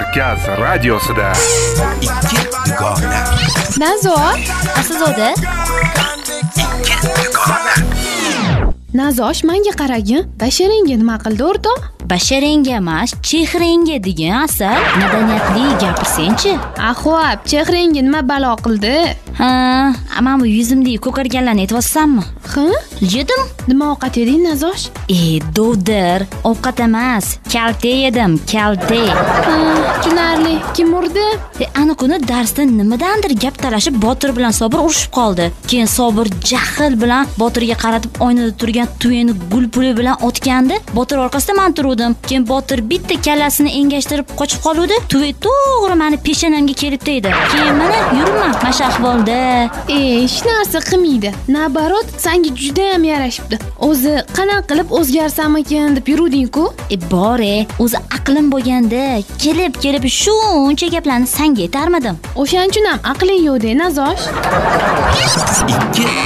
Markaz radiosida ikki dugona. Nazor, Aslzoda, Ikki dugona. Nazosh menga qaragin. Basharangga nima qildi o'rtoq? basharangga emas, chehrangga degan asal. Madaniyatli gapirsen-chi. Xo'p, chehrangga nima balo qildi? Ha, mana bu yuzimdagi ko'karganlarni aytayotsanmi? Ha? Yedim. Nima ovqat yeding, Nazosh? Dovdir, ovqat emas, kalte yedim, kalte. Ha, tushunarli. Kim urdi? Ana kuni darsda nimadandir gap talashib Botir bilan Sobir urushib qoldi. Keyin Sobir jahl bilan Botirga qaratib oynada turgan tuyeni gulpuli bilan otgandi. Botir orqasida men turdim. Keyin Botir bitta kallasini engashtirib qochib qoluvdi. Tuy to'g'ri meni peshonamga kelib tegdi. Keyin mana yuribman, mana ahvolda. Hech narsa qilmaydi. Nabarot, senga juda ham yarashibdi. O'zi qanaqa qilib o'zgarsamikin deb yuruding-ku? Bore, o'zi aqlim bo'lganda, kelib shuncha gaplarni senga aytarmidim. O'shaning uchun ham aqling yo'q-da, Nazosh. Ikki